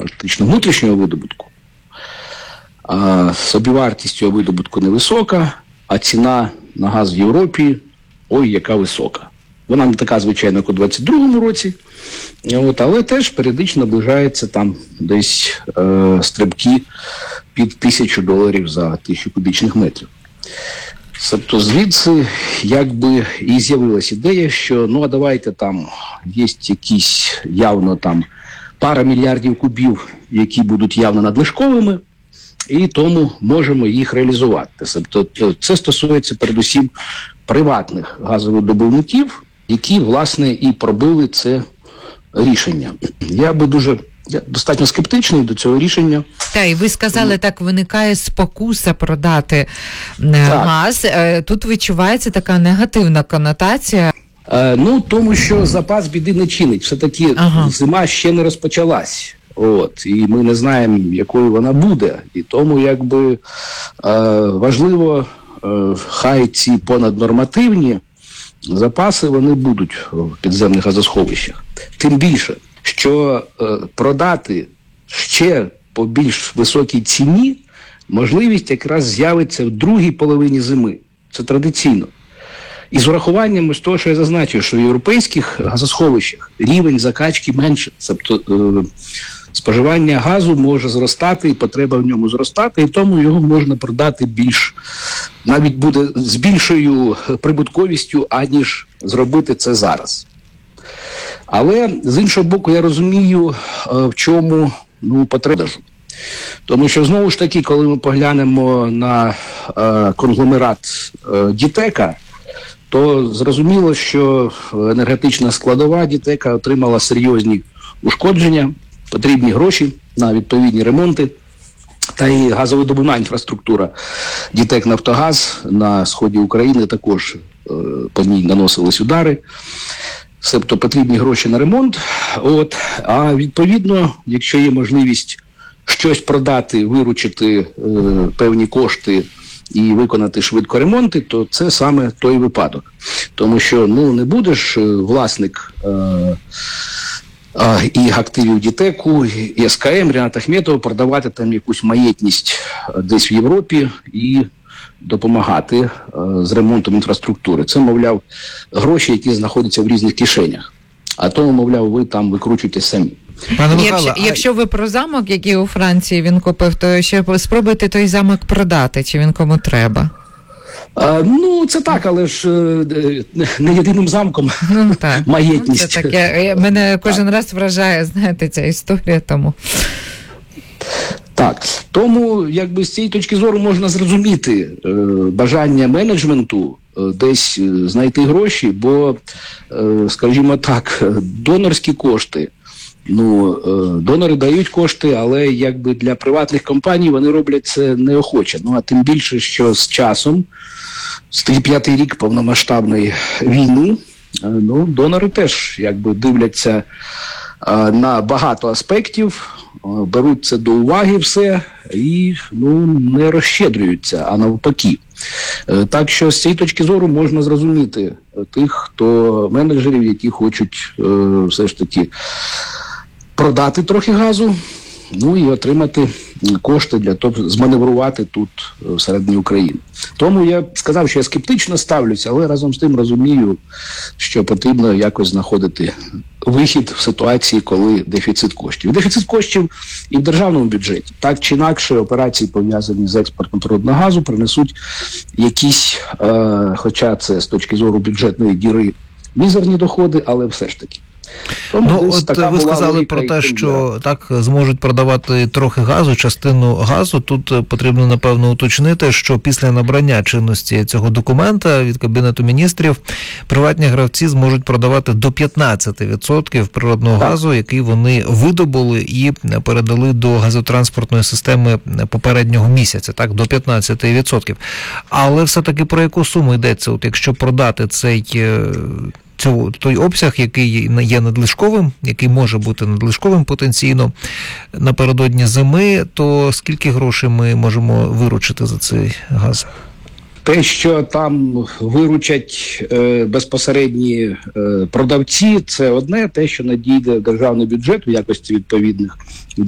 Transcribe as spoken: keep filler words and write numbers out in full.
фактично внутрішнього видобутку. А собівартість цього видобутку невисока, а ціна на газ в Європі, ой, яка висока. Вона не така, звичайно, як у двадцять другому році, от, але теж періодично наближається там десь е, стрибки під тисячу доларів за тисячу кубічних метрів. Тобто звідси якби і з'явилася ідея, що ну а давайте там є якісь явно там пара мільярдів кубів, які будуть явно надлишковими, і тому можемо їх реалізувати. Тобто це стосується передусім приватних газовидобувників, які, власне, і пробили це рішення. Я би дуже я достатньо скептичний до цього рішення. Так, і ви сказали, так виникає спокуса продати так. газ. Тут відчувається така негативна конотація. Е, ну, тому що запас біди не чинить. Все-таки ага. зима ще не розпочалась. От, і ми не знаємо, якою вона буде. І тому, якби, е, важливо, е, хай ці понаднормативні запаси, вони будуть в підземних газосховищах. Тим більше, що е, продати ще по більш високій ціні можливість якраз з'явиться в другій половині зими. Це традиційно. І з урахуванням з того, що я зазначив, що в європейських газосховищах рівень закачки менше. Тобто е, споживання газу може зростати, і потреба в ньому зростати, і тому його можна продати більш, навіть буде з більшою прибутковістю, аніж зробити це зараз. Але, з іншого боку, я розумію, в чому ну, потреба. Тому що, знову ж таки, коли ми поглянемо на е, конгломерат е, Дітека, то зрозуміло, що енергетична складова Дітека отримала серйозні ушкодження, потрібні гроші на відповідні ремонти, та і газовидобувна інфраструктура Дітек Нафтогаз на сході України також е, по ній наносились удари. Тобто потрібні гроші на ремонт. От. А відповідно, якщо є можливість щось продати, виручити е, певні кошти і виконати швидко ремонти, то це саме той випадок. Тому що ну, не будеш власник е, е, і активів Дітеку, і ес ка ем, Рінат Ахметов продавати там якусь маєтність десь в Європі і допомагати е, з ремонтом інфраструктури. Це, мовляв, гроші, які знаходяться в різних кишенях. А тому, мовляв, ви там викручуєте самі. Пане Михайло, якщо, а... якщо ви про замок, який у Франції він купив, то ще спробуйте той замок продати, чи він кому треба? А, ну, це так, але ж не єдиним замком ну, так. маєтність. Це таке. Мене кожен так. раз вражає, знаєте, ця історія, тому... Так, тому якби з цієї точки зору можна зрозуміти е, бажання менеджменту е, десь знайти гроші, бо, е, скажімо так, донорські кошти, ну, е, донори дають кошти, але якби для приватних компаній вони роблять це неохоче. Ну, а тим більше, що з часом, з п'ятий рік повномасштабної війни, е, ну, донори теж якби дивляться е, на багато аспектів, беруть це до уваги все і ну, не розщедрюються, а навпаки. Так що з цієї точки зору можна зрозуміти тих, хто менеджерів, які хочуть е, все ж таки продати трохи газу, ну і отримати кошти для того, зманеврувати тут всередині України. Тому я сказав, що я скептично ставлюся, але разом з тим розумію, що потрібно якось знаходити вихід в ситуації, коли дефіцит коштів. Дефіцит коштів і в державному бюджеті. Так чи інакше операції, пов'язані з експортом природного газу, принесуть якісь, е, хоча це з точки зору бюджетної діри, мізерні доходи, але все ж таки. Тому ну, от ви сказали про те, що так зможуть продавати трохи газу, частину газу. Тут потрібно, напевно, уточнити, що після набрання чинності цього документа від Кабінету міністрів приватні гравці зможуть продавати до п'ятнадцять відсотків природного так. газу, який вони видобули і передали до газотранспортної системи попереднього місяця, так, до п'ятнадцять відсотків. Але все-таки про яку суму йдеться? От якщо продати цей... Цього, той обсяг, який є надлишковим, який може бути надлишковим потенційно напередодні зими, то скільки грошей ми можемо виручити за цей газ? Те, що там виручать е, безпосередні е, продавці, це одне. Те, що надійде державний бюджет у якості відповідних